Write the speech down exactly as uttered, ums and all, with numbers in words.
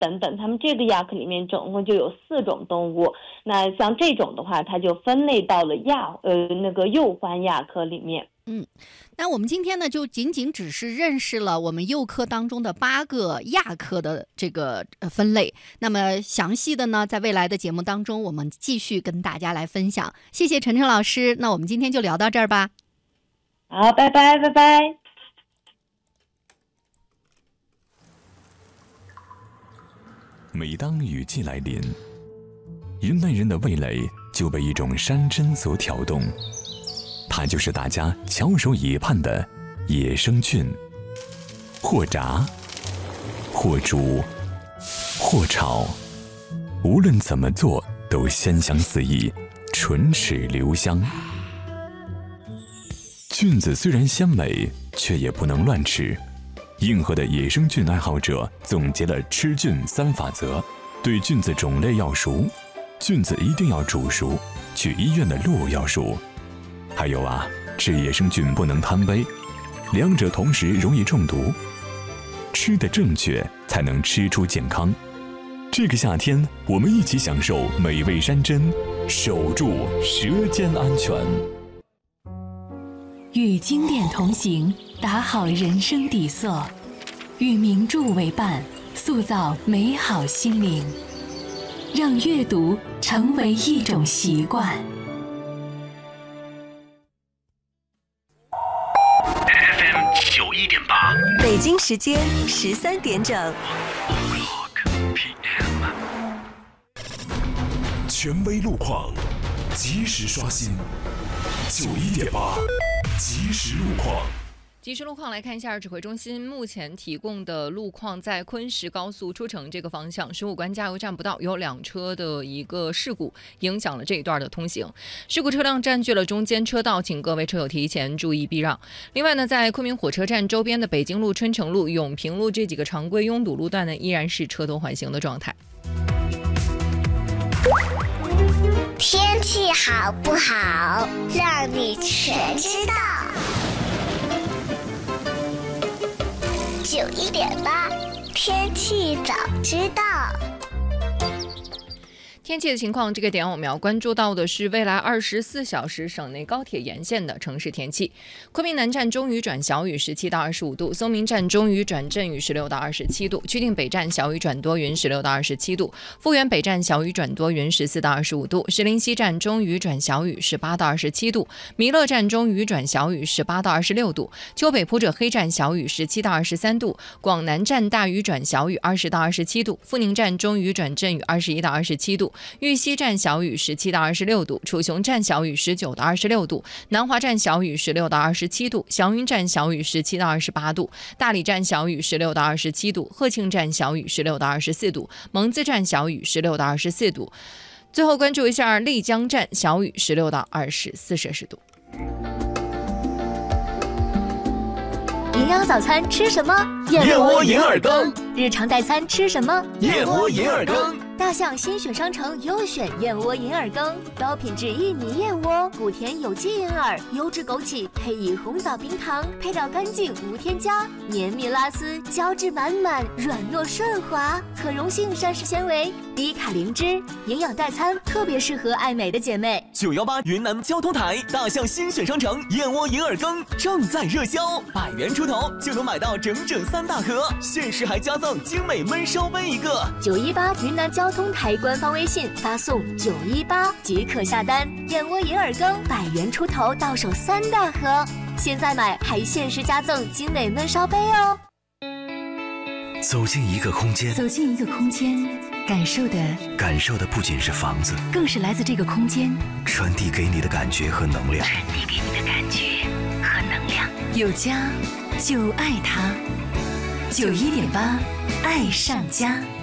等等，它们这个亚科里面总共就有四种动物。那像这种的话，它就分类到了亚呃那个鼬獾亚科里面。 嗯，那我们今天呢，就仅仅只是认识了我们鼬科当中的八个亚科的这个分类。那么详细的呢，在未来的节目当中，我们继续跟大家来分享。谢谢晨晨老师，那我们今天就聊到这儿吧。 好，拜拜，拜拜。 每当雨季来临，云南人的味蕾就被一种山珍所挑动。它就是大家翘首以盼的野生菌，或炸，或煮，或炒，无论怎么做都鲜香四溢，唇齿留香。菌子虽然鲜美，却也不能乱吃。硬核的野生菌爱好者总结了吃菌三法则：对菌子种类要熟，菌子一定要煮熟，去医院的路要熟。还有啊，吃野生菌不能贪杯，两者同时容易中毒。吃得正确，才能吃出健康。这个夏天，我们一起享受美味山珍，守住舌尖安全。 与经典同行，打好人生底色；与名著为伴，塑造美好心灵。让阅读成为一种习惯。 F M 九一点八， 北京时间十三点整。 P M。权威路况，及时刷新。九一点八，即时路况。 即时路况来看一下，指挥中心目前提供的路况，在昆石高速出城这个方向，十五关加油站不到有两车的一个事故，影响了这一段的通行。事故车辆占据了中间车道，请各位车友提前注意避让。另外呢，在昆明火车站周边的北京路、春城路、永平路这几个常规拥堵路段呢，依然是车多缓行的状态。 天气好不好，让你全知道。九一点八，天气早知道。 天气的情况，这个点我们要关注到的是未来二十四小时省内高铁沿线的城市天气。昆明南站中雨转小雨十七到二十五度，松明站中雨转阵雨十六到二十七度，曲定北站小雨转多云十六到二十七度，富源北站小雨转多云十四到二十五度，石林西站中雨转小雨十八到二十七度，弥勒站中雨转小雨十八到二十六度，丘北普者黑站小雨十七到二十三度，广南站大雨转小雨二十到二十七度，富宁站中雨转阵雨二十一到二十七度，玉溪站小雨十七到二十六度，楚雄站小雨十九到二十六度，南华站小雨十六到二十七度，祥云站小雨十七到二十八度，大理站小雨十六到二十七度，鹤庆站小雨十六到二十四度，蒙自站小雨十六到二十四度。最后关注一下丽江站小雨十六到二十四摄氏度。 营养早餐吃什么？ 燕窝银耳羹。 日常代餐吃什么？ 燕窝银耳羹。 大象新选商城优选燕窝银耳羹，高品质印尼燕窝，谷甜有机银耳，优质枸杞，配以红枣冰糖，配料干净无添加，绵密拉丝，胶质满满，软糯顺滑，可溶性膳食纤维，低卡零脂，营养代餐特别适合爱美的姐妹。 九幺八云南交通台大象新选商城燕窝银耳羹正在热销，百元出头就能买到整整三大盒，限时还加赠精美焖烧杯一个。 九一八云南交通台官方微信发送九一八即可下单，燕窝银耳羹百元出头到手三大盒，现在买还限时加赠精美焖烧杯哦。 走进一个空间， 走进一个空间，感受的感受的不仅是房子， 更是来自这个空间传递给你的感觉和能量。 传递给你的感觉和能量。有家就爱它。九一点八，爱上家。